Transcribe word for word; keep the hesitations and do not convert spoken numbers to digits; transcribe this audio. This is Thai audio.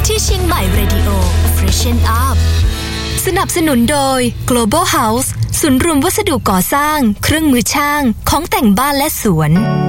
ที่เชียงใหม่ Radio Freshen Up สนับสนุนโดย Global House ศูนย์รวมวัสดุก่อสร้างเครื่องมือช่างของแต่งบ้านและสวน